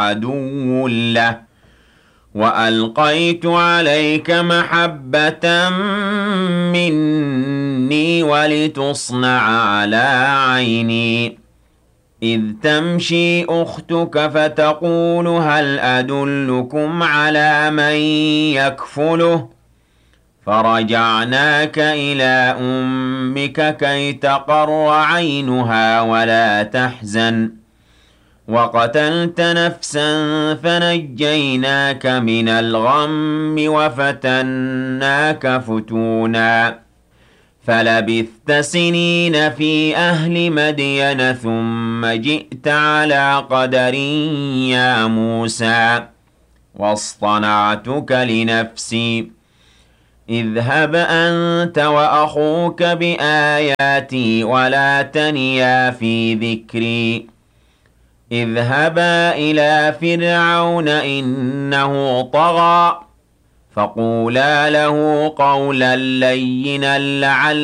عدو له وألقيت عليك محبة مني ولتصنع على عيني إذ تمشي أختك فتقول هل أدلكم على من يكفله فرجعناك إلى أمك كي تقر عينها ولا تحزن وقتلت نفسا فنجيناك من الغم وفتناك فتونا فلبثت سنين في أهل مدين ثم جئت على قدر يا موسى واصطنعتك لنفسي اذهب أنت وأخوك بآياتي ولا تنيا في ذكري اذهبا إلى فرعون إنه طغى فقولا له قولا لينا لعل